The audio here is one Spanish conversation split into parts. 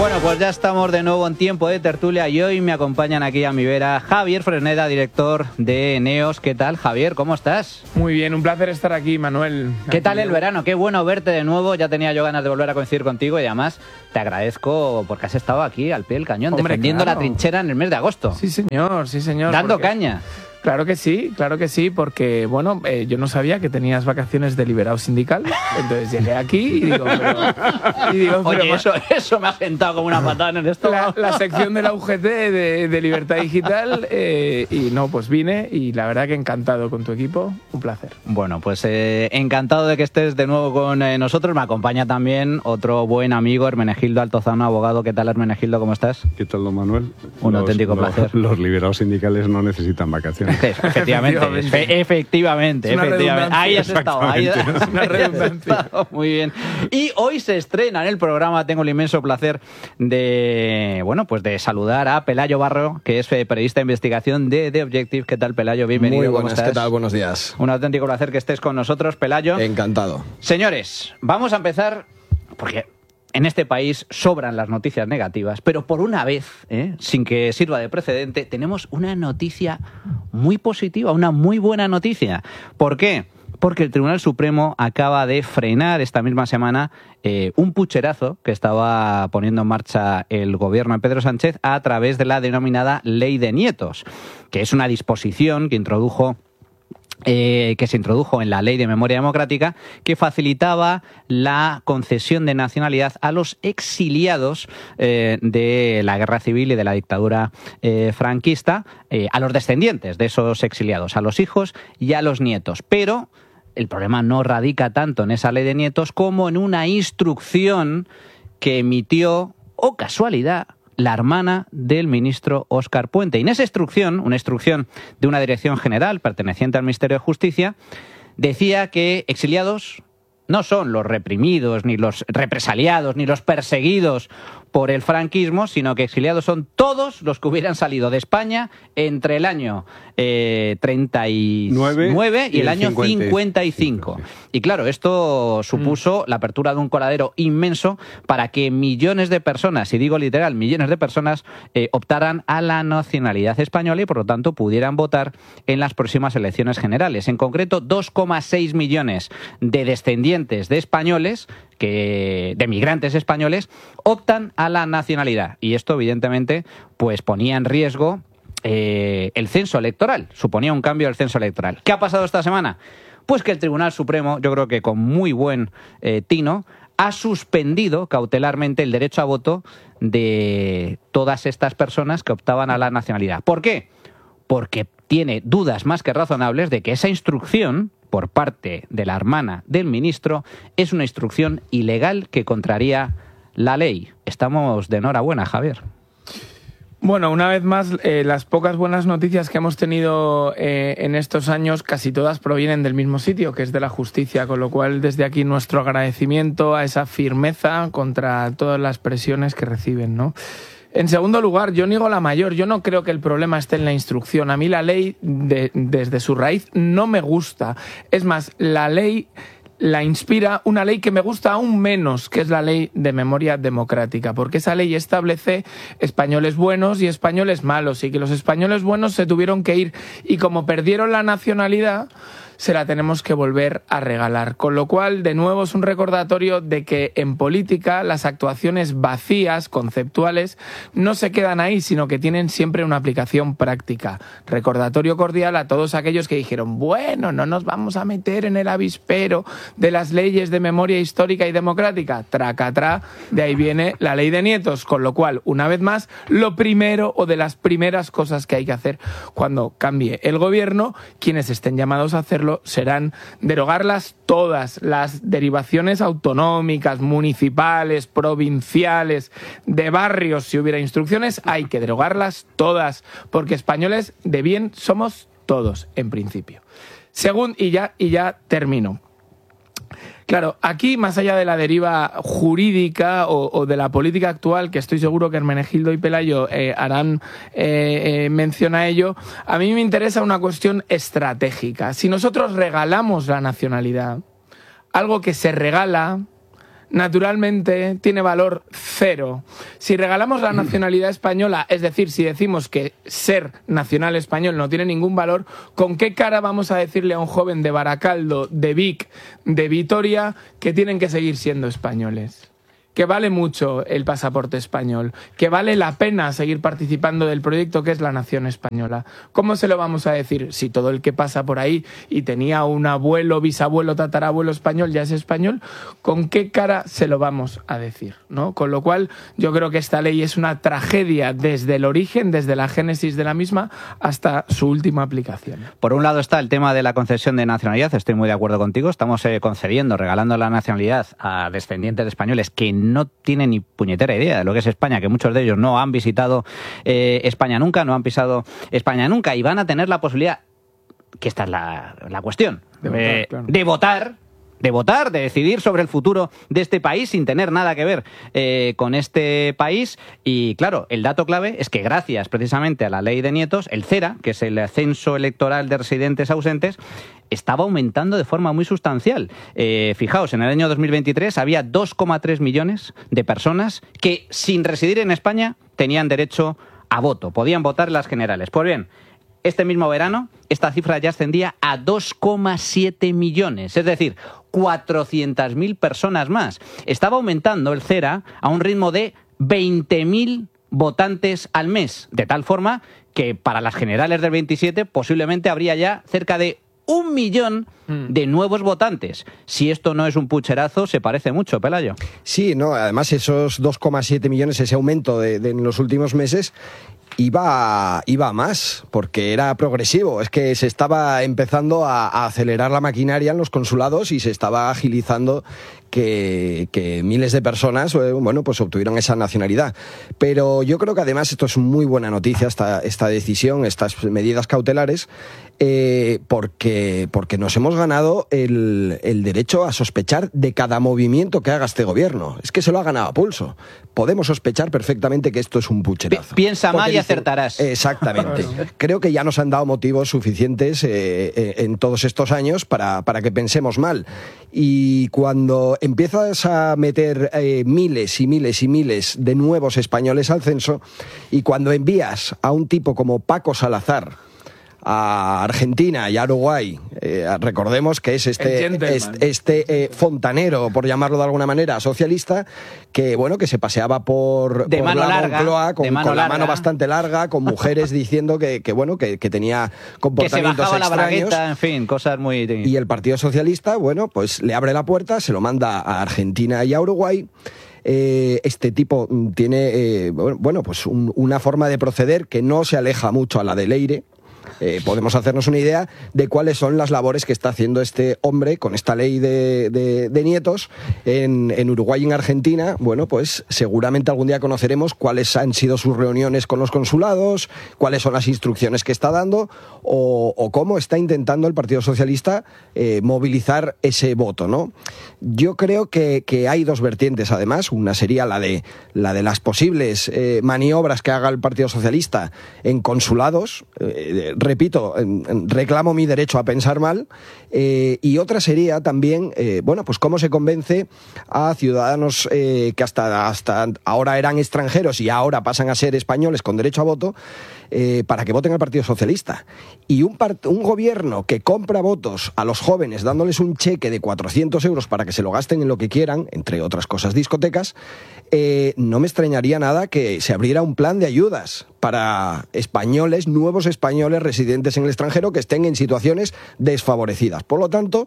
Bueno, pues ya estamos de nuevo en tiempo de tertulia y hoy me acompañan aquí a mi vera Javier Fresneda, director de Eneos. ¿Qué tal, Javier? ¿Cómo estás? Muy bien, un placer estar aquí, Manuel. ¿Qué tal el verano? Qué bueno verte de nuevo. Ya tenía yo ganas de volver a coincidir contigo y además te agradezco porque has estado aquí al pie del cañón, defendiendo la trinchera en el mes de agosto. Sí, señor, sí, señor. Dando caña. Claro que sí, porque, bueno, yo no sabía que tenías vacaciones de liberado sindical, entonces llegué aquí y digo, oye, eso me ha sentado como una patada en el estómago. La sección de la UGT de Libertad Digital, y no, pues vine y la verdad que encantado con tu equipo, un placer. Bueno, pues encantado de que estés de nuevo con nosotros. Me acompaña también otro buen amigo, Hermenegildo Altozano, abogado. ¿Qué tal, Hermenegildo? ¿Cómo estás? ¿Qué tal, don Manuel? Un auténtico placer. Los liberados sindicales no necesitan vacaciones. Efectivamente. Ahí has estado. Es una redundancia. Muy bien. Y hoy se estrena en el programa, tengo el inmenso placer de saludar a Pelayo Barro, que es periodista de investigación de The Objective. ¿Qué tal, Pelayo? Bienvenido. Muy buenas, ¿cómo estás? ¿Qué tal? Buenos días. Un auténtico placer que estés con nosotros, Pelayo. Encantado. Señores, vamos a empezar porque en este país sobran las noticias negativas, pero por una vez, sin que sirva de precedente, tenemos una noticia muy positiva, una muy buena noticia. ¿Por qué? Porque el Tribunal Supremo acaba de frenar esta misma semana un pucherazo que estaba poniendo en marcha el gobierno de Pedro Sánchez a través de la denominada Ley de Nietos, que es una disposición que se introdujo en la Ley de Memoria Democrática, que facilitaba la concesión de nacionalidad a los exiliados de la Guerra Civil y de la dictadura franquista, a los descendientes de esos exiliados, a los hijos y a los nietos. Pero el problema no radica tanto en esa Ley de Nietos como en una instrucción que emitió, oh casualidad, la hermana del ministro Óscar Puente. Y en esa instrucción, una instrucción de una dirección general perteneciente al Ministerio de Justicia, decía que exiliados no son los reprimidos, ni los represaliados, ni los perseguidos por el franquismo, sino que exiliados son todos los que hubieran salido de España entre el año 39 y el año 55. Y claro, esto supuso la apertura de un coladero inmenso para que millones de personas, y digo literal, millones de personas, optaran a la nacionalidad española y por lo tanto pudieran votar en las próximas elecciones generales. En concreto, 2,6 millones de descendientes de españoles, de migrantes españoles, optan a la nacionalidad. Y esto, evidentemente, pues ponía en riesgo el censo electoral, suponía un cambio del censo electoral. ¿Qué ha pasado esta semana? Pues que el Tribunal Supremo, yo creo que con muy buen tino, ha suspendido cautelarmente el derecho a voto de todas estas personas que optaban a la nacionalidad. ¿Por qué? Porque tiene dudas más que razonables de que esa instrucción por parte de la hermana del ministro es una instrucción ilegal que contraría la ley. Estamos de enhorabuena, Javier. Bueno, una vez más, las pocas buenas noticias que hemos tenido en estos años, casi todas provienen del mismo sitio, que es de la justicia, con lo cual desde aquí nuestro agradecimiento a esa firmeza contra todas las presiones que reciben, ¿no? En segundo lugar, yo niego la mayor. Yo no creo que el problema esté en la instrucción. A mí la ley, desde su raíz, no me gusta. Es más, la ley la inspira una ley que me gusta aún menos, que es la Ley de Memoria Democrática, porque esa ley establece españoles buenos y españoles malos, y que los españoles buenos se tuvieron que ir, y como perdieron la nacionalidad, se la tenemos que volver a regalar. Con lo cual, de nuevo, es un recordatorio de que en política las actuaciones vacías, conceptuales, no se quedan ahí, sino que tienen siempre una aplicación práctica. Recordatorio cordial a todos aquellos que dijeron, bueno, no nos vamos a meter en el avispero de las leyes de memoria histórica y democrática. Tracatrá, de ahí viene la Ley de Nietos. Con lo cual, una vez más, lo primero o de las primeras cosas que hay que hacer cuando cambie el gobierno, quienes estén llamados a hacerlo, serán derogarlas todas, las derivaciones autonómicas, municipales, provinciales, de barrios, si hubiera instrucciones, hay que derogarlas todas, porque españoles de bien somos todos, en principio. Y ya termino. Claro, aquí, más allá de la deriva jurídica o de la política actual, que estoy seguro que Hermenegildo y Pelayo harán mención a ello, a mí me interesa una cuestión estratégica. Si nosotros regalamos la nacionalidad, algo que se regala naturalmente tiene valor cero. Si regalamos la nacionalidad española, es decir, si decimos que ser nacional español no tiene ningún valor, ¿con qué cara vamos a decirle a un joven de Baracaldo, de Vic, de Vitoria, que tienen que seguir siendo españoles? Que vale mucho el pasaporte español, que vale la pena seguir participando del proyecto que es la nación española. ¿Cómo se lo vamos a decir si todo el que pasa por ahí y tenía un abuelo, bisabuelo, tatarabuelo español ya es español? ¿Con qué cara se lo vamos a decir, ¿no? Con lo cual yo creo que esta ley es una tragedia desde el origen, desde la génesis de la misma hasta su última aplicación. Por un lado está el tema de la concesión de nacionalidad, estoy muy de acuerdo contigo, estamos concediendo, regalando la nacionalidad a descendientes de españoles que no tienen ni puñetera idea de lo que es España, que muchos de ellos no han visitado España nunca, no han pisado España nunca y van a tener la posibilidad, que esta es la cuestión, de votar, de decidir sobre el futuro de este país sin tener nada que ver con este país. Y claro, el dato clave es que gracias precisamente a la ley de nietos, el CERA, que es el censo electoral de residentes ausentes, estaba aumentando de forma muy sustancial. Fijaos, en el año 2023 había 2,3 millones de personas que sin residir en España tenían derecho a voto, podían votar en las generales. Pues bien, este mismo verano esta cifra ya ascendía a 2,7 millones, es decir, 400.000 personas más. Estaba aumentando el CERA a un ritmo de 20.000 votantes al mes, de tal forma que para las generales del 27 posiblemente habría ya cerca de 1 millón de nuevos votantes. Si esto no es un pucherazo, se parece mucho, Pelayo. Sí, no, además esos 2,7 millones, ese aumento de en los últimos meses, iba a más, porque era progresivo. Es que se estaba empezando a acelerar la maquinaria en los consulados y se estaba agilizando que miles de personas, bueno, pues obtuvieron esa nacionalidad. Pero yo creo que además esto es muy buena noticia, esta decisión, estas medidas cautelares, porque nos hemos ganado el derecho a sospechar de cada movimiento que haga este gobierno. Es que se lo ha ganado a pulso. Podemos sospechar perfectamente que esto es un pucherazo. Piensa mal y acertarás. Exactamente. Creo que ya nos han dado motivos suficientes en todos estos años para que pensemos mal. Y cuando empiezas a meter miles y miles y miles de nuevos españoles al censo, y cuando envías a un tipo como Paco Salazar a Argentina y a Uruguay, recordemos que es este fontanero, por llamarlo de alguna manera, socialista, que bueno, que se paseaba por la Moncloa con la mano bastante larga, con mujeres diciendo que tenía comportamientos que se bajaba extraños, la bragueta, en fin, cosas muy... Y el Partido Socialista, bueno, pues le abre la puerta, se lo manda a Argentina y a Uruguay. Este tipo tiene pues una forma de proceder que no se aleja mucho a la de Leire. Podemos hacernos una idea de cuáles son las labores que está haciendo este hombre con esta ley de nietos en Uruguay y en Argentina. Bueno, pues seguramente algún día conoceremos cuáles han sido sus reuniones con los consulados, cuáles son las instrucciones que está dando o cómo está intentando el Partido Socialista movilizar ese voto, ¿no? Yo creo que hay dos vertientes, además. Una sería la de las posibles maniobras que haga el Partido Socialista en consulados. Repito, reclamo mi derecho a pensar mal, y otra sería también, pues cómo se convence a ciudadanos que hasta ahora eran extranjeros y ahora pasan a ser españoles con derecho a voto, para que voten al Partido Socialista. Y un gobierno que compra votos a los jóvenes dándoles un cheque de 400 euros para que se lo gasten en lo que quieran, entre otras cosas discotecas, no me extrañaría nada que se abriera un plan de ayudas para españoles, nuevos españoles residentes en el extranjero que estén en situaciones desfavorecidas. Por lo tanto,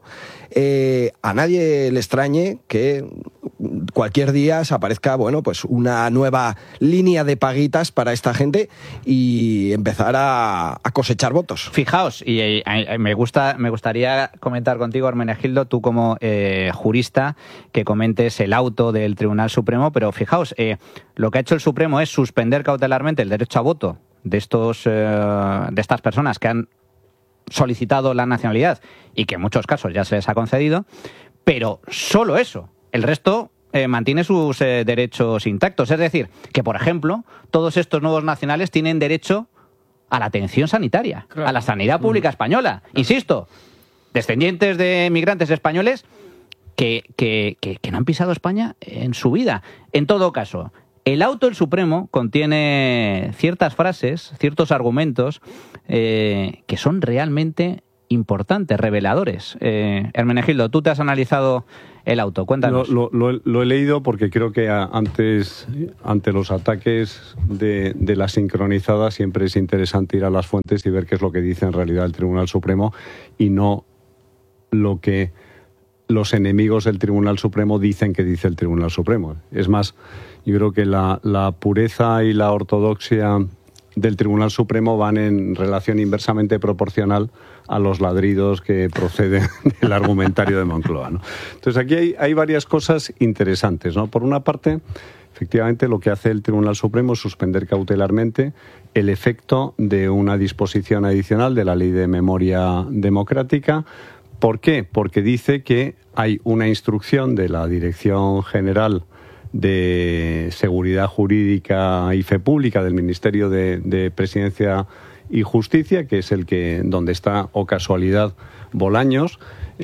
a nadie le extrañe que cualquier día se aparezca, pues una nueva línea de paguitas para esta gente y empezar a cosechar votos. Fijaos, y me gustaría comentar contigo, Hermenegildo, tú como jurista, que comentes el auto del Tribunal Supremo, pero fijaos, lo que ha hecho el Supremo es suspender cautelarmente el derecho a voto de estas personas que han solicitado la nacionalidad y que en muchos casos ya se les ha concedido, pero solo eso. El resto mantiene sus derechos intactos. Es decir, que, por ejemplo, todos estos nuevos nacionales tienen derecho a la atención sanitaria, claro, a la sanidad pública española. Insisto, descendientes de migrantes españoles que no han pisado España en su vida. En todo caso, el auto del Supremo contiene ciertas frases, ciertos argumentos que son realmente importantes, reveladores. Hermenegildo, tú te has analizado el auto, cuéntanos. Lo he leído porque creo que ante los ataques de la sincronizada siempre es interesante ir a las fuentes y ver qué es lo que dice en realidad el Tribunal Supremo y no lo que los enemigos del Tribunal Supremo dicen que dice el Tribunal Supremo. Es más, yo creo que la pureza y la ortodoxia del Tribunal Supremo van en relación inversamente proporcional a los ladridos que proceden del argumentario de Moncloa, ¿no? Entonces aquí hay varias cosas interesantes, ¿no? Por una parte, efectivamente lo que hace el Tribunal Supremo es suspender cautelarmente el efecto de una disposición adicional de la Ley de Memoria Democrática. ¿Por qué? Porque dice que hay una instrucción de la Dirección General de Seguridad Jurídica y Fe Pública del Ministerio de Presidencia y Justicia, que es donde está, o casualidad, Bolaños,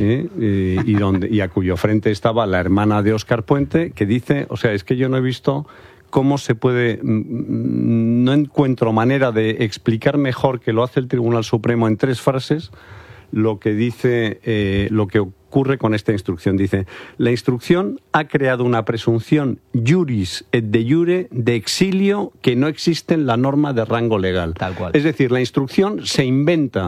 y a cuyo frente estaba la hermana de Óscar Puente, que dice, o sea, es que yo no he visto cómo se puede, no encuentro manera de explicar mejor que lo hace el Tribunal Supremo en 3 frases, lo que dice, lo que ocurre con esta instrucción. Dice, la instrucción ha creado una presunción juris et de jure de exilio que no existe en la norma de rango legal. Tal cual. Es decir, la instrucción se inventa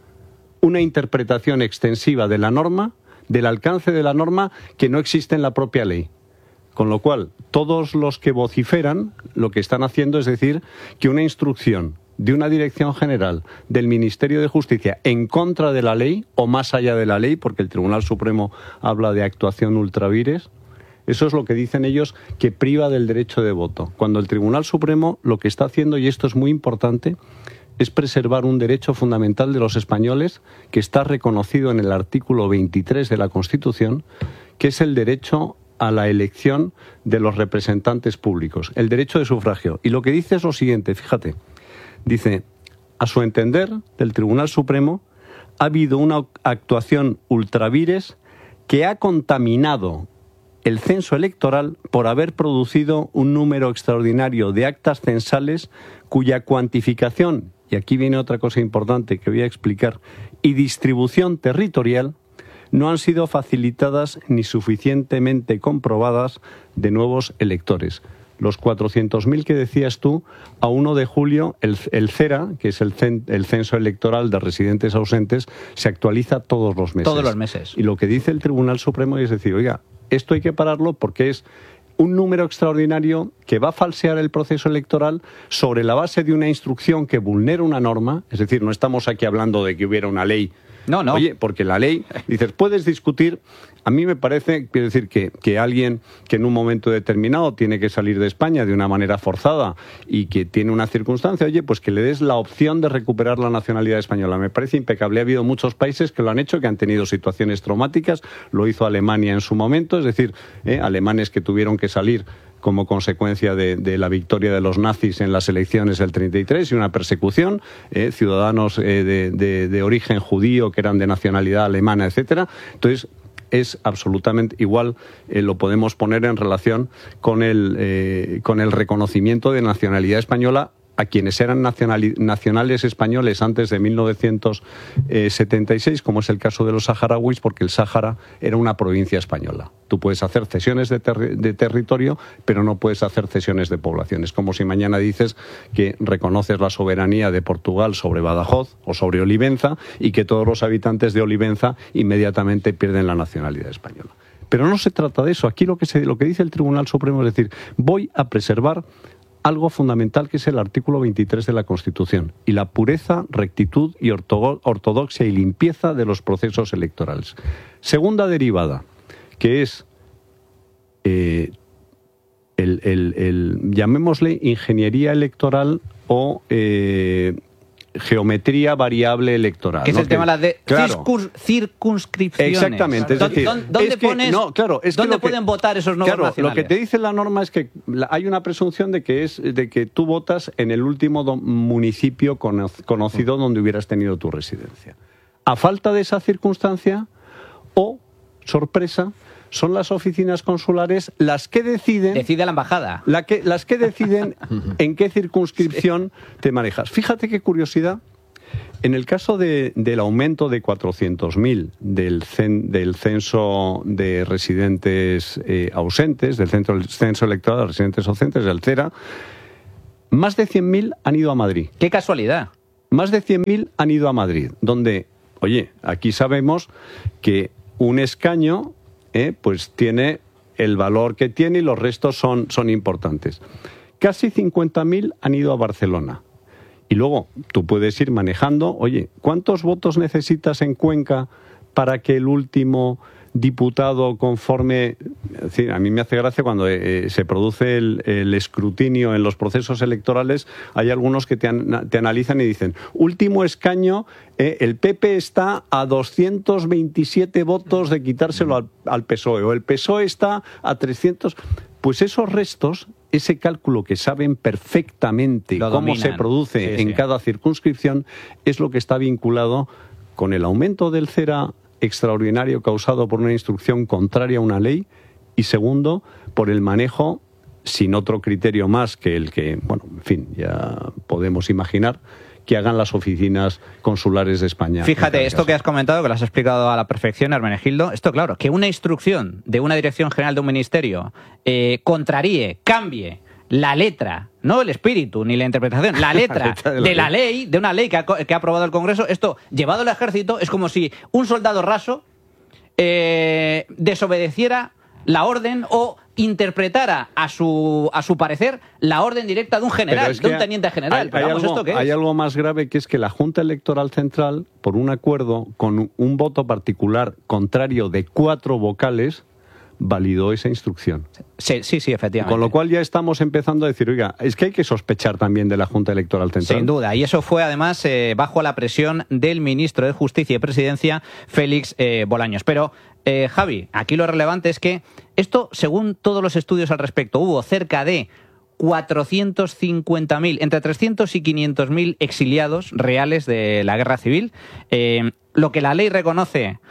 una interpretación extensiva de la norma, del alcance de la norma, que no existe en la propia ley. Con lo cual, todos los que vociferan lo que están haciendo es decir que una instrucción de una Dirección General del Ministerio de Justicia en contra de la ley o más allá de la ley, porque el Tribunal Supremo habla de actuación ultra vires, eso es lo que dicen ellos que priva del derecho de voto. Cuando el Tribunal Supremo lo que está haciendo, y esto es muy importante, es preservar un derecho fundamental de los españoles que está reconocido en el artículo 23 de la Constitución, que es el derecho a la elección de los representantes públicos, el derecho de sufragio. Y lo que dice es lo siguiente, fíjate. Dice, a su entender, del Tribunal Supremo, ha habido una actuación ultra vires que ha contaminado el censo electoral por haber producido un número extraordinario de actas censales cuya cuantificación, y aquí viene otra cosa importante que voy a explicar, y distribución territorial no han sido facilitadas ni suficientemente comprobadas de nuevos electores. Los 400.000 que decías tú, a 1 de julio, el CERA, que es el censo electoral de residentes ausentes, se actualiza todos los meses. Todos los meses. Y lo que dice el Tribunal Supremo es decir, oiga, esto hay que pararlo porque es un número extraordinario que va a falsear el proceso electoral sobre la base de una instrucción que vulnera una norma. Es decir, no estamos aquí hablando de que hubiera una ley. No. Oye, porque la ley, dices, puedes discutir. A mí me parece, quiero decir, que alguien que en un momento determinado tiene que salir de España de una manera forzada y que tiene una circunstancia, oye, pues que le des la opción de recuperar la nacionalidad española. Me parece impecable. Ha habido muchos países que lo han hecho, que han tenido situaciones traumáticas. Lo hizo Alemania en su momento, es decir, alemanes que tuvieron que salir como consecuencia de la victoria de los nazis en las elecciones del 33 y una persecución, ciudadanos de origen judío que eran de nacionalidad alemana, etcétera. Entonces, es absolutamente igual, lo podemos poner en relación con el reconocimiento de nacionalidad española a quienes eran nacionales españoles antes de 1976, como es el caso de los saharauis, porque el Sáhara era una provincia española. Tú puedes hacer cesiones de territorio, pero no puedes hacer cesiones de poblaciones. Como si mañana dices que reconoces la soberanía de Portugal sobre Badajoz o sobre Olivenza y que todos los habitantes de Olivenza inmediatamente pierden la nacionalidad española. Pero no se trata de eso. Aquí lo que dice el Tribunal Supremo es decir, voy a preservar algo fundamental que es el artículo 23 de la Constitución y la pureza, rectitud y ortodoxia y limpieza de los procesos electorales. Segunda derivada, que es llamémosle ingeniería electoral o geometría variable electoral. Que es el tema de circunscripciones. Exactamente. Es decir, ¿Dónde pueden votar esos nuevos nacionales? Lo que te dice la norma es que hay una presunción de que tú votas en el último municipio conocido donde hubieras tenido tu residencia. A falta de esa circunstancia, o sorpresa, son las oficinas consulares las que deciden... Decide la embajada. Las que deciden en qué circunscripción te manejas. Fíjate qué curiosidad. En el caso del aumento de 400.000 del censo de residentes ausentes, del censo electoral de residentes ausentes, del CERA, más de 100.000 han ido a Madrid. ¡Qué casualidad! Más de 100.000 han ido a Madrid, donde, oye, aquí sabemos que un escaño pues tiene el valor que tiene y los restos son importantes. Casi 50.000 han ido a Barcelona. Y luego tú puedes ir manejando, oye, ¿cuántos votos necesitas en Cuenca para que el último diputado conforme... Es decir, a mí me hace gracia cuando se produce el escrutinio en los procesos electorales, hay algunos que te analizan y dicen, último escaño, el PP está a 227 votos de quitárselo al PSOE, o el PSOE está a 300... Pues esos restos, ese cálculo que saben perfectamente cómo se produce en cada circunscripción, es lo que está vinculado con el aumento del CERA extraordinario causado por una instrucción contraria a una ley y, segundo, por el manejo, sin otro criterio más que el que, bueno, en fin, ya podemos imaginar, que hagan las oficinas consulares de España. Fíjate, esto que has comentado, que lo has explicado a la perfección, Hermenegildo, esto claro, que una instrucción de una dirección general de un ministerio contraríe, cambie la letra, no el espíritu ni la interpretación, la letra de la ley, de una ley que ha aprobado el Congreso, esto llevado al ejército es como si un soldado raso desobedeciera la orden o interpretara a su parecer la orden directa de un general, de un teniente general. Hay algo más grave, que es que la Junta Electoral Central, por un acuerdo con un voto particular contrario de 4 vocales, validó esa instrucción. Sí, efectivamente. Con lo cual ya estamos empezando a decir, oiga, es que hay que sospechar también de la Junta Electoral Central. Sin duda, y eso fue además bajo la presión del ministro de Justicia y Presidencia, Félix Bolaños. Pero, Javi, aquí lo relevante es que esto, según todos los estudios al respecto, hubo cerca de 450.000, entre 300 y 500.000 exiliados reales de la guerra civil. Lo que la ley reconoce,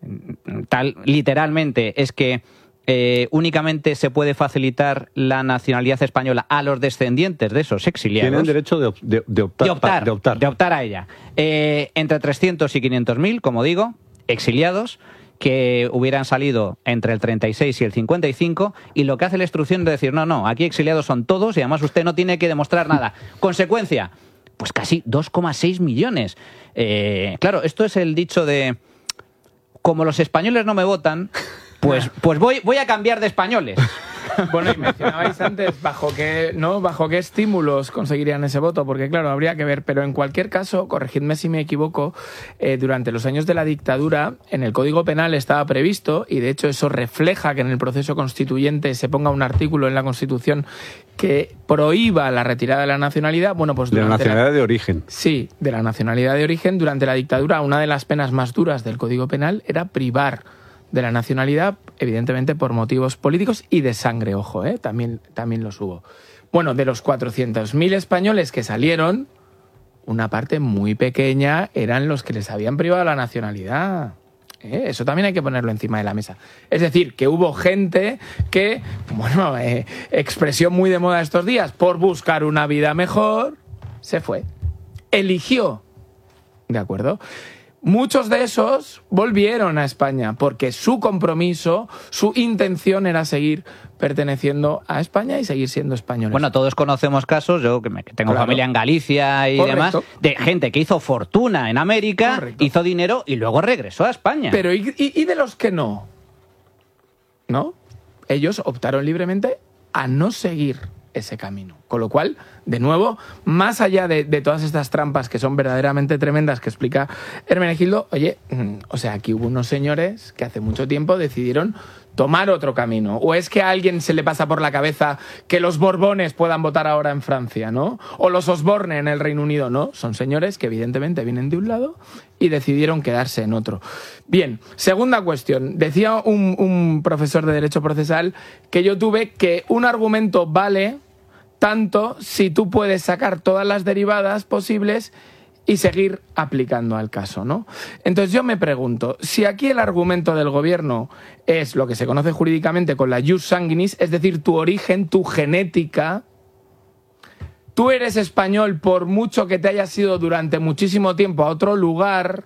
literalmente, es que únicamente se puede facilitar la nacionalidad española a los descendientes de esos exiliados. Tienen derecho de optar a ella. Entre 300 y 500.000, como digo, exiliados que hubieran salido entre el 36 y el 55, y lo que hace la instrucción es decir, no, aquí exiliados son todos y además usted no tiene que demostrar nada. Consecuencia, pues casi 2,6 millones. Claro, esto es el dicho de, como los españoles no me votan, pues voy a cambiar de españoles. Bueno, y mencionabais antes bajo qué estímulos conseguirían ese voto, porque claro, habría que ver, pero en cualquier caso, corregidme si me equivoco, durante los años de la dictadura, en el Código Penal estaba previsto, y de hecho eso refleja que en el proceso constituyente se ponga un artículo en la Constitución que prohíba la retirada de la nacionalidad. Bueno, pues de la nacionalidad de origen. Sí, de la nacionalidad de origen. Durante la dictadura, una de las penas más duras del Código Penal era privar de la nacionalidad, evidentemente por motivos políticos y de sangre, ojo, también los hubo. Bueno, de los 400.000 españoles que salieron, una parte muy pequeña eran los que les habían privado la nacionalidad. Eso también hay que ponerlo encima de la mesa. Es decir, que hubo gente que, bueno, expresión muy de moda estos días, por buscar una vida mejor, se fue. Eligió, ¿de acuerdo? Muchos de esos volvieron a España porque su compromiso, su intención era seguir perteneciendo a España y seguir siendo españoles. Bueno, todos conocemos casos, yo que tengo familia en Galicia y demás, de gente que hizo fortuna en América, hizo dinero y luego regresó a España. Pero ¿y de los que no? ¿No? Ellos optaron libremente a no seguir ese camino. Con lo cual, de nuevo, más allá de todas estas trampas que son verdaderamente tremendas que explica Hermenegildo, oye, o sea, aquí hubo unos señores que hace mucho tiempo decidieron tomar otro camino. ¿O es que a alguien se le pasa por la cabeza que los Borbones puedan votar ahora en Francia, ¿no? O los Osborne en el Reino Unido, ¿no? Son señores que evidentemente vienen de un lado y decidieron quedarse en otro. Bien, segunda cuestión. Decía un profesor de Derecho Procesal que yo tuve que un argumento vale tanto si tú puedes sacar todas las derivadas posibles y seguir aplicando al caso, ¿no? Entonces yo me pregunto, si aquí el argumento del gobierno es lo que se conoce jurídicamente con la jus sanguinis, es decir, tu origen, tu genética, tú eres español por mucho que te hayas ido durante muchísimo tiempo a otro lugar,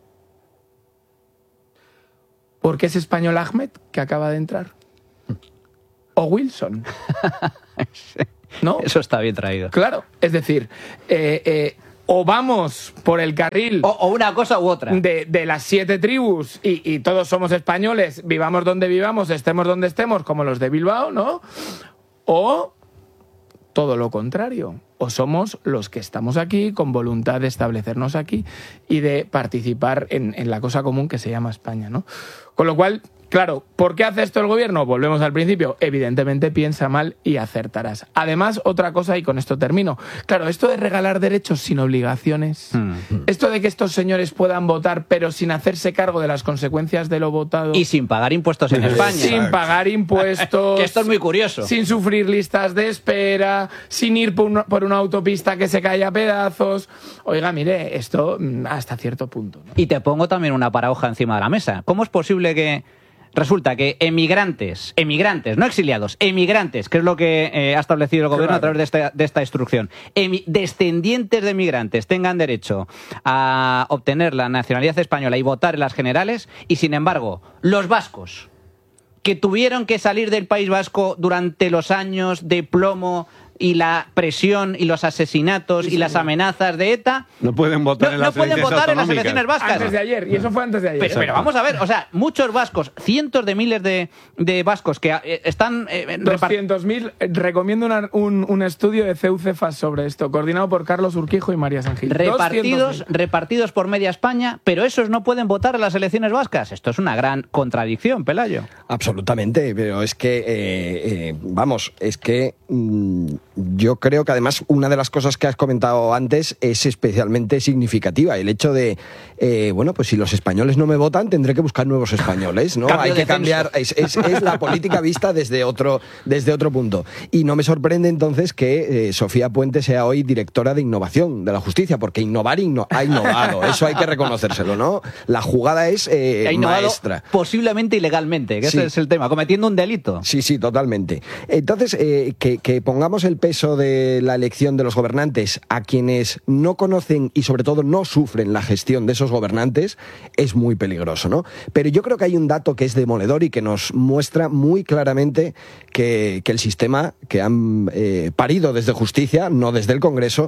¿por qué es español Ahmed, que acaba de entrar? O Wilson. ¿No? Eso está bien traído. Claro, es decir, o vamos por el carril... O una cosa u otra. De las 7 tribus y todos somos españoles, vivamos donde vivamos, estemos donde estemos, como los de Bilbao, ¿no? O todo lo contrario. O somos los que estamos aquí con voluntad de establecernos aquí y de participar en la cosa común que se llama España, ¿no? Con lo cual, claro, ¿por qué hace esto el gobierno? Volvemos al principio. Evidentemente piensa mal y acertarás. Además, otra cosa, y con esto termino. Claro, esto de regalar derechos sin obligaciones, esto de que estos señores puedan votar pero sin hacerse cargo de las consecuencias de lo votado... Y sin pagar impuestos en España. Sin pagar impuestos... Que esto es muy curioso. Sin sufrir listas de espera, sin ir por una autopista que se cae a pedazos... Oiga, mire, esto hasta cierto punto, ¿no? Y te pongo también una paradoja encima de la mesa. ¿Cómo es posible que resulta que emigrantes, no exiliados, emigrantes, que es lo que ha establecido el gobierno a través de esta instrucción, descendientes de emigrantes tengan derecho a obtener la nacionalidad española y votar en las generales, y sin embargo, los vascos, que tuvieron que salir del País Vasco durante los años de plomo y la presión y los asesinatos y las amenazas de ETA, no pueden votar en las elecciones vascas. Antes de ayer, y eso fue antes de ayer. Pero vamos a ver, o sea, muchos vascos, cientos de miles de vascos que están... 200.000, recomiendo un estudio de CEU-Cefas sobre esto, coordinado por Carlos Urquijo y María San Gil. Repartidos por media España, pero esos no pueden votar en las elecciones vascas. Esto es una gran contradicción, Pelayo. Absolutamente, pero es que, yo creo que además una de las cosas que has comentado antes es especialmente significativa. El hecho de, pues si los españoles no me votan, tendré que buscar nuevos españoles, ¿no? Hay que cambiar, es la política vista desde otro punto. Y no me sorprende entonces que Sofía Puente sea hoy directora de innovación de la justicia, porque innovar ha innovado, eso hay que reconocérselo, ¿no? La jugada es maestra. Posiblemente ilegalmente, que ese es el tema, cometiendo un delito. Sí, totalmente. Entonces, que pongamos el peso de la elección de los gobernantes a quienes no conocen y sobre todo no sufren la gestión de esos gobernantes es muy peligroso, ¿no? Pero yo creo que hay un dato que es demoledor y que nos muestra muy claramente que el sistema que han parido desde Justicia, no desde el Congreso,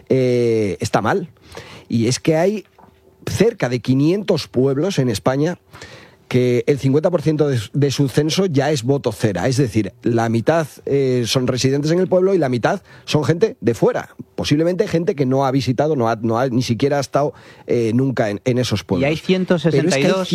está mal. Y es que hay cerca de 500 pueblos en España que el 50% de su censo ya es voto cera, es decir, la mitad son residentes en el pueblo y la mitad son gente de fuera, posiblemente gente que no ha visitado, ni siquiera ha estado nunca en esos pueblos. Y hay 162. Pero es que hay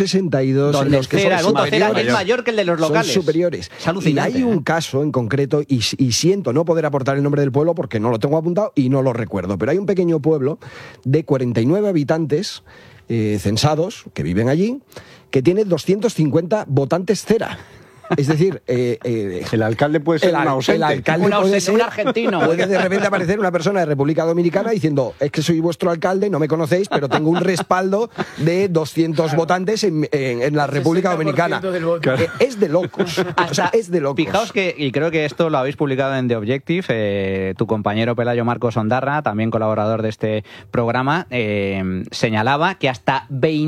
162 en los que el voto cera es mayor que el de los locales. Son superiores. Y hay un caso en concreto, y siento no poder aportar el nombre del pueblo porque no lo tengo apuntado y no lo recuerdo, pero hay un pequeño pueblo de 49 habitantes censados que viven allí, que tiene 250 votantes cera. Es decir, el alcalde puede ser un ausente. El alcalde puede ser un argentino. Puede de repente aparecer una persona de República Dominicana diciendo, es que soy vuestro alcalde, no me conocéis, pero tengo un respaldo de 200 votantes en la República Dominicana. Es de locos. Es de locos. Fijaos que, y creo que esto lo habéis publicado en The Objective, tu compañero Pelayo Marcos Ondarra, también colaborador de este programa, señalaba que hasta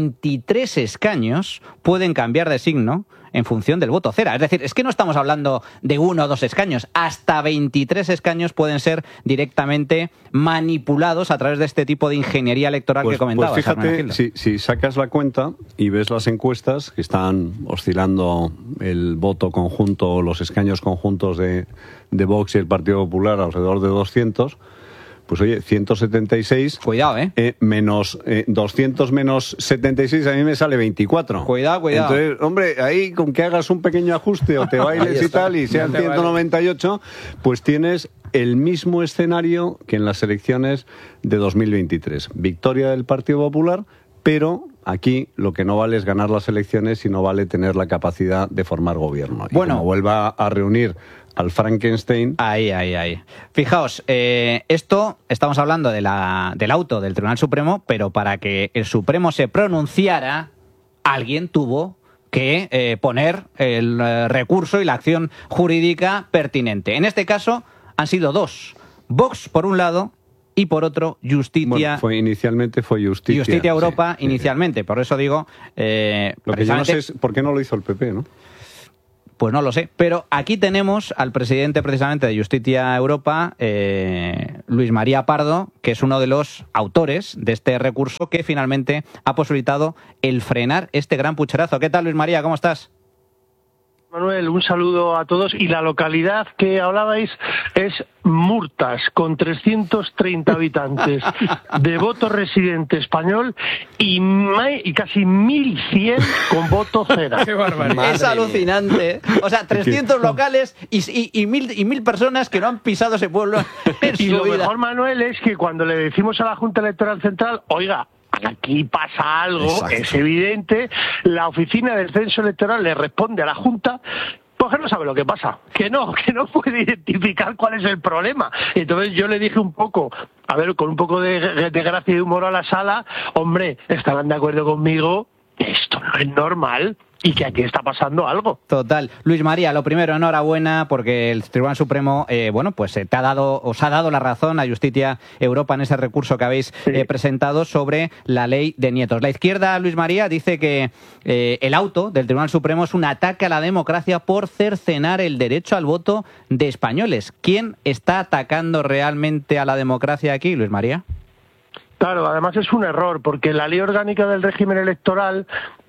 23 escaños pueden cambiar de signo en función del voto cera. Es decir, es que no estamos hablando de 1 o 2 escaños. Hasta 23 escaños pueden ser directamente manipulados a través de este tipo de ingeniería electoral que comentabas. Pues fíjate, si sacas la cuenta y ves las encuestas que están oscilando el voto conjunto, los escaños conjuntos de Vox y el Partido Popular alrededor de 200... Pues oye, 176... Cuidado, menos 200 menos 76, a mí me sale 24. Cuidado. Entonces, hombre, ahí con que hagas un pequeño ajuste o te bailes y tal, y sean 198, pues tienes el mismo escenario que en las elecciones de 2023. Victoria del Partido Popular, pero aquí lo que no vale es ganar las elecciones, sino vale tener la capacidad de formar gobierno. Y como vuelva a reunir al Frankenstein. Ahí. Fijaos, esto estamos hablando del auto del Tribunal Supremo, pero para que el Supremo se pronunciara, alguien tuvo que poner el recurso y la acción jurídica pertinente. En este caso han sido dos. Vox, por un lado, y por otro, Justitia. Bueno, inicialmente fue Justitia. Justitia Europa, sí, inicialmente. Por eso digo... lo que yo no sé es por qué no lo hizo el PP, ¿no? Pues no lo sé. Pero aquí tenemos al presidente precisamente de Justitia Europa, Luis María Pardo, que es uno de los autores de este recurso que finalmente ha posibilitado el frenar este gran pucherazo. ¿Qué tal, Luis María? ¿Cómo estás? Manuel, un saludo a todos. Y la localidad que hablabais es Murtas, con 330 habitantes de voto residente español y casi 1.100 con voto cero. ¡Qué barbaridad! Es alucinante. O sea, 300 locales y 1.000 personas que no han pisado ese pueblo en su vida. Y lo vida. mejor, Manuel, es que cuando le decimos a la Junta Electoral Central, oiga, aquí pasa algo, exacto, es evidente, la oficina del censo electoral le responde a la Junta, pues que no sabe lo que pasa, que no puede identificar cuál es el problema. Entonces yo le dije un poco, a ver, con un poco de gracia y humor a la sala, hombre, estarán de acuerdo conmigo, esto no es normal. Y que aquí está pasando algo. Total. Luis María, lo primero, enhorabuena, porque el Tribunal Supremo, os ha dado la razón a Justitia Europa en ese recurso que habéis presentado sobre la ley de nietos. La izquierda, Luis María, dice que el auto del Tribunal Supremo es un ataque a la democracia por cercenar el derecho al voto de españoles. ¿Quién está atacando realmente a la democracia aquí, Luis María? Claro, además es un error, porque la ley orgánica del régimen electoral,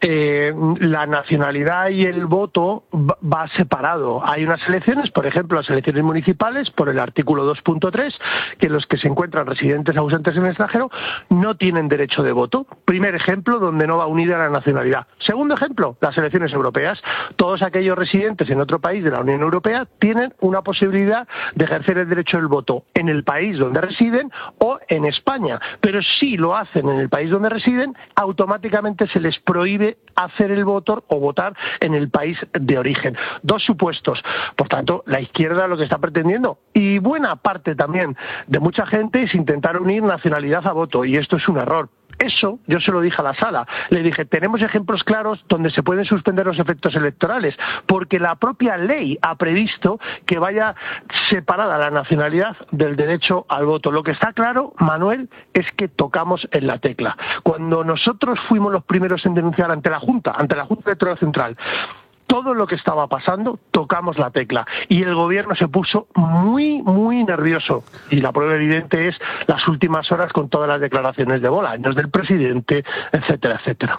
la nacionalidad y el voto va separado. Hay unas elecciones, por ejemplo, las elecciones municipales, por el artículo 2.3, que los que se encuentran residentes ausentes en el extranjero no tienen derecho de voto. Primer ejemplo donde no va unida la nacionalidad. Segundo ejemplo, las elecciones europeas. Todos aquellos residentes en otro país de la Unión Europea tienen una posibilidad de ejercer el derecho del voto en el país donde residen o en España. Pero si lo hacen en el país donde residen, automáticamente se les prohíbe hacer el voto o votar en el país de origen. Dos supuestos. Por tanto, la izquierda lo que está pretendiendo, y buena parte también de mucha gente, es intentar unir nacionalidad a voto, y esto es un error. Eso yo se lo dije a la sala. Le dije, tenemos ejemplos claros donde se pueden suspender los efectos electorales, porque la propia ley ha previsto que vaya separada la nacionalidad del derecho al voto. Lo que está claro, Manuel, es que tocamos en la tecla. Cuando nosotros fuimos los primeros en denunciar ante la Junta Electoral Central, todo lo que estaba pasando, tocamos la tecla. Y el gobierno se puso muy, muy nervioso. Y la prueba evidente es las últimas horas con todas las declaraciones de Bolaños, del presidente, etcétera, etcétera.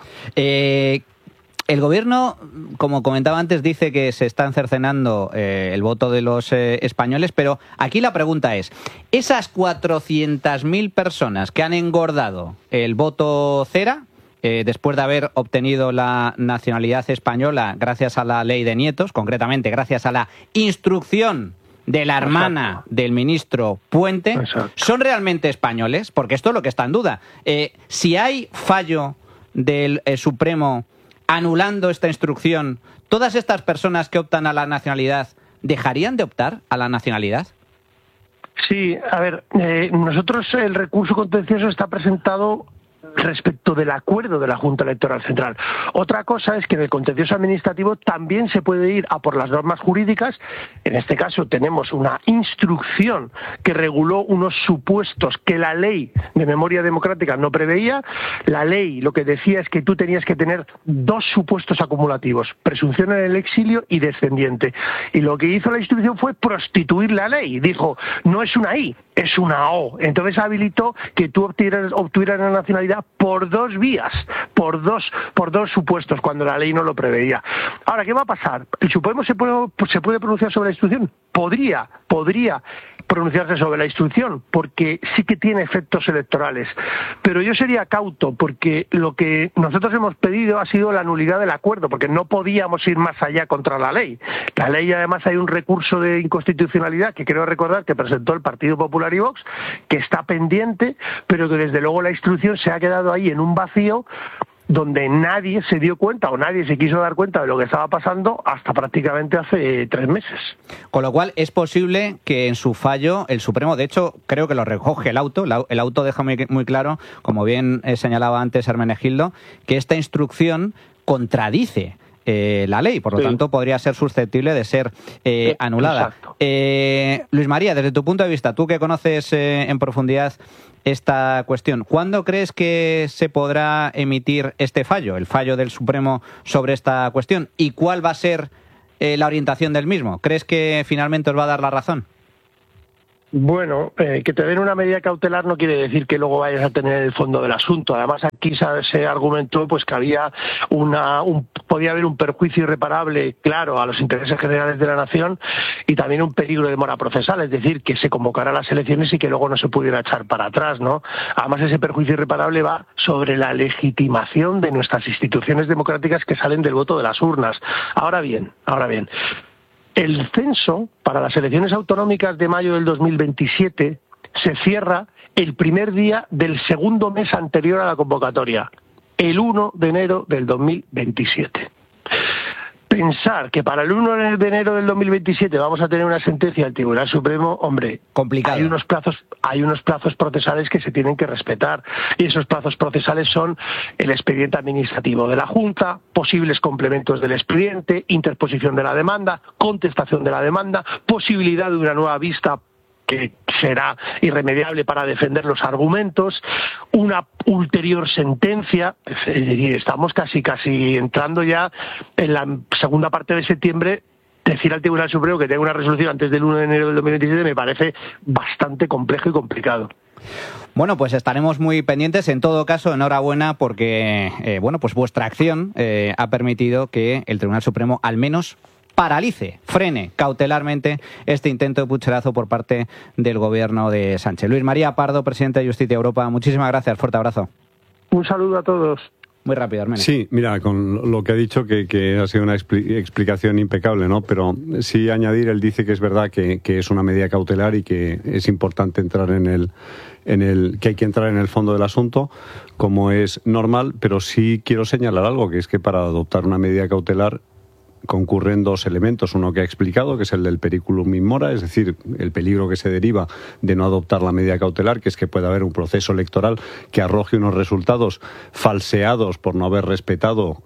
El gobierno, como comentaba antes, dice que se están cercenando el voto de los españoles, pero aquí la pregunta es, esas 400.000 personas que han engordado el voto cera, después de haber obtenido la nacionalidad española gracias a la ley de nietos, concretamente gracias a la instrucción de la hermana del ministro Puente, Exacto. ¿son realmente españoles? Porque esto es lo que está en duda. Si hay fallo del Supremo anulando esta instrucción, ¿todas estas personas que optan a la nacionalidad dejarían de optar a la nacionalidad? Sí, a ver, nosotros el recurso contencioso está presentado respecto del acuerdo de la Junta Electoral Central. Otra cosa es que en el contencioso administrativo también se puede ir a por las normas jurídicas. En este caso tenemos una instrucción que reguló unos supuestos que la ley de memoria democrática no preveía. La ley lo que decía es que tú tenías que tener dos supuestos acumulativos, presunción en el exilio y descendiente. Y lo que hizo la instrucción fue prostituir la ley. Dijo, no es una I, es una O. Entonces habilitó que tú obtuvieras la nacionalidad por dos vías, por dos supuestos, cuando la ley no lo preveía. Ahora, ¿qué va a pasar? ¿El Supremo se puede pronunciar sobre la instrucción? Podría pronunciarse sobre la instrucción, porque sí que tiene efectos electorales. Pero yo sería cauto, porque lo que nosotros hemos pedido ha sido la nulidad del acuerdo, porque no podíamos ir más allá contra la ley. La ley, además, hay un recurso de inconstitucionalidad que creo recordar que presentó el Partido Popular y Vox, que está pendiente, pero que desde luego la instrucción se ha quedado ahí en un vacío donde nadie se dio cuenta o nadie se quiso dar cuenta de lo que estaba pasando hasta prácticamente hace 3 meses. Con lo cual es posible que en su fallo el Supremo, de hecho creo que lo recoge el auto deja muy claro, como bien señalaba antes Hermenegildo, que esta instrucción contradice la ley, por lo tanto podría ser susceptible de ser anulada. Luis María, desde tu punto de vista, tú que conoces en profundidad esta cuestión, ¿cuándo crees que se podrá emitir este fallo, el fallo del Supremo sobre esta cuestión? ¿Y cuál va a ser la orientación del mismo? ¿Crees que finalmente os va a dar la razón? Bueno, que te den una medida cautelar no quiere decir que luego vayas a tener el fondo del asunto. Además, aquí se argumentó pues que había podía haber un perjuicio irreparable, claro, a los intereses generales de la nación y también un peligro de mora procesal, es decir, que se convocara las elecciones y que luego no se pudiera echar para atrás, ¿no? Además, ese perjuicio irreparable va sobre la legitimación de nuestras instituciones democráticas que salen del voto de las urnas. Ahora bien, el censo para las elecciones autonómicas de mayo del 2027 se cierra el primer día del segundo mes anterior a la convocatoria, el 1 de enero del 2027. Pensar que para el 1 de enero del 2027 vamos a tener una sentencia del Tribunal Supremo, hombre, complicado. Hay unos plazos procesales que se tienen que respetar y esos plazos procesales son el expediente administrativo de la Junta, posibles complementos del expediente, interposición de la demanda, contestación de la demanda, posibilidad de una nueva vista que será irremediable para defender los argumentos, una ulterior sentencia, es decir, estamos casi entrando ya en la segunda parte de septiembre. Decir al Tribunal Supremo que tenga una resolución antes del 1 de enero del 2027 me parece bastante complejo y complicado. Bueno, pues estaremos muy pendientes. En todo caso, enhorabuena porque pues vuestra acción ha permitido que el Tribunal Supremo al menos frene cautelarmente este intento de pucherazo por parte del gobierno de Sánchez. Luis María Pardo, presidente de Justicia Europa, muchísimas gracias, fuerte abrazo. Un saludo a todos. Muy rápido, Armenia. Sí, mira, con lo que ha dicho, que ha sido una explicación impecable, ¿no? Pero sí añadir, él dice que es verdad que es una medida cautelar y que es importante entrar que hay que entrar en el fondo del asunto, como es normal, pero sí quiero señalar algo, que es que para adoptar una medida cautelar concurren 2 elementos. Uno que ha explicado, que es el del periculum in mora, es decir, el peligro que se deriva de no adoptar la medida cautelar, que es que puede haber un proceso electoral que arroje unos resultados falseados por no haber respetado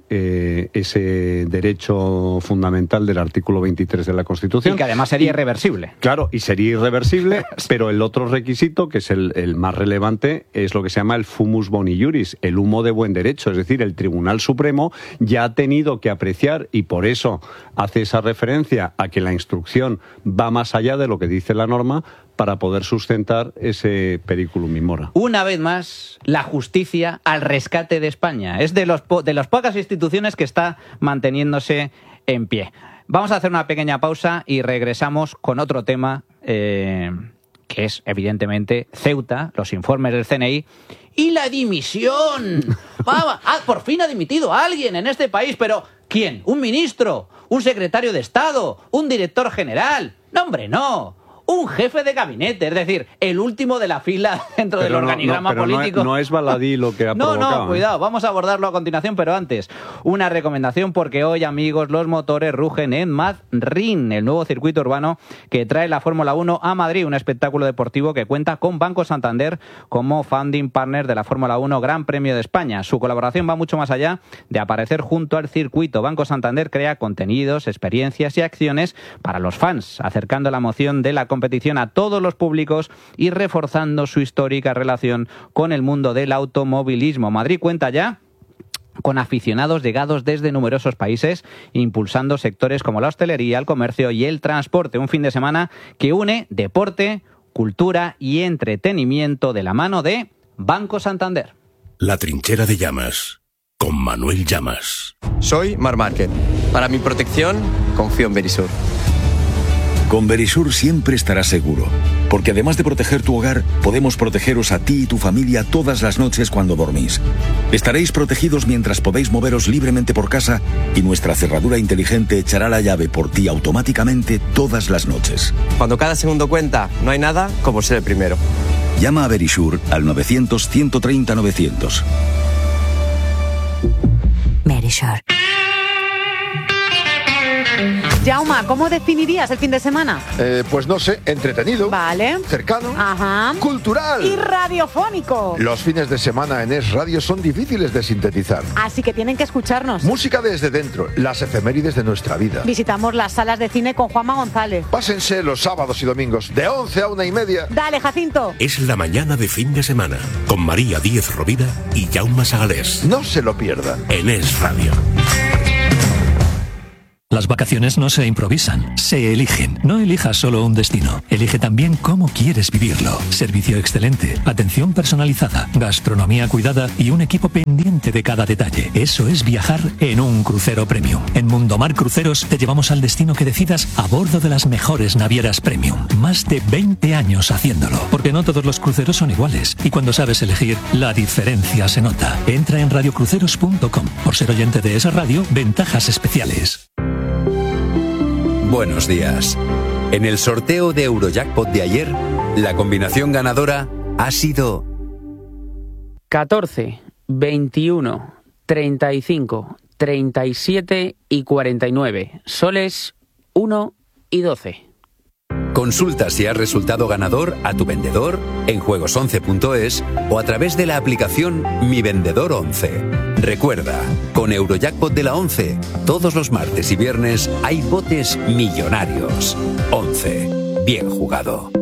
ese derecho fundamental del artículo 23 de la Constitución. Y que además sería irreversible. Claro, y sería irreversible, pero el otro requisito, que es el más relevante, es lo que se llama el fumus boni juris, el humo de buen derecho. Es decir, el Tribunal Supremo ya ha tenido que apreciar, y por eso hace esa referencia a que la instrucción va más allá de lo que dice la norma para poder sustentar ese periculum in mora. Una vez más, la justicia al rescate de España. Es de las pocas instituciones que está manteniéndose en pie. Vamos a hacer una pequeña pausa y regresamos con otro tema que es, evidentemente, Ceuta, los informes del CNI y la dimisión. Por fin ha dimitido a alguien en este país, pero ¿quién? ¿Un ministro? ¿Un secretario de Estado? ¿Un director general? No, hombre, no. Un jefe de gabinete, es decir, el último de la fila dentro del organigrama político. No es baladí lo que ha provocado. No, cuidado, vamos a abordarlo a continuación, pero antes, una recomendación, porque hoy, amigos, los motores rugen en Madrid, el nuevo circuito urbano que trae la Fórmula 1 a Madrid, un espectáculo deportivo que cuenta con Banco Santander como founding partner de la Fórmula 1 Gran Premio de España. Su colaboración va mucho más allá de aparecer junto al circuito. Banco Santander crea contenidos, experiencias y acciones para los fans, acercando la emoción de la competición a todos los públicos y reforzando su histórica relación con el mundo del automovilismo. Madrid cuenta ya con aficionados llegados desde numerosos países, impulsando sectores como la hostelería, el comercio y el transporte. Un fin de semana que une deporte, cultura y entretenimiento de la mano de Banco Santander. La trinchera de Llamas, con Manuel Llamas. Soy Marc Márquez. Para mi protección, confío en Verisur. Con Verisur siempre estarás seguro, porque además de proteger tu hogar, podemos protegeros a ti y tu familia todas las noches cuando dormís. Estaréis protegidos mientras podéis moveros libremente por casa y nuestra cerradura inteligente echará la llave por ti automáticamente todas las noches. Cuando cada segundo cuenta, no hay nada como ser el primero. Llama a Verisur al 900 130 900. Verisure. Jauma, ¿cómo definirías el fin de semana? Pues no sé, entretenido. Vale. Cercano. Ajá. Cultural. Y radiofónico. Los fines de semana en Es Radio son difíciles de sintetizar. Así que tienen que escucharnos. Música desde dentro, las efemérides de nuestra vida. Visitamos las salas de cine con Juanma González. Pásense los sábados y domingos de 11 a 1:30. Dale, Jacinto. Es la mañana de fin de semana con María Díez Rovira y Jaume Sagalés. No se lo pierdan. En Es Radio. Las vacaciones no se improvisan, se eligen. No elijas solo un destino, elige también cómo quieres vivirlo. Servicio excelente, atención personalizada, gastronomía cuidada y un equipo pendiente de cada detalle. Eso es viajar en un crucero premium. En Mundomar Cruceros te llevamos al destino que decidas a bordo de las mejores navieras premium. Más de 20 años haciéndolo, porque no todos los cruceros son iguales. Y cuando sabes elegir, la diferencia se nota. Entra en radiocruceros.com. Por ser oyente de esa radio, ventajas especiales. Buenos días. En el sorteo de Eurojackpot de ayer, la combinación ganadora ha sido 14, 21, 35, 37 y 49. Soles 1 y 12. Consulta si has resultado ganador a tu vendedor en juegos11.es o a través de la aplicación Mi Vendedor 11. Recuerda, con Eurojackpot de la 11, todos los martes y viernes hay botes millonarios. 11. Bien jugado.